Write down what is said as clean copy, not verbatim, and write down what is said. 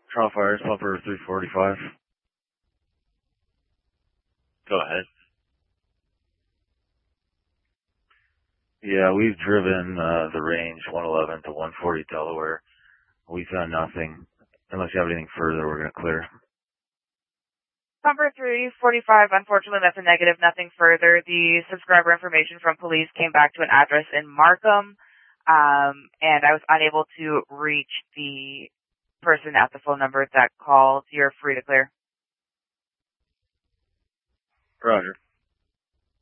Trial fires, pumper 345. Go ahead. Yeah, we've driven the range 111 to 140 Delaware. We found nothing. Unless you have anything further, we're going to clear. Number 345, unfortunately, that's a negative, nothing further. The subscriber information from police came back to an address in Markham, and I was unable to reach the person at the phone number that called. You're free to clear. Roger.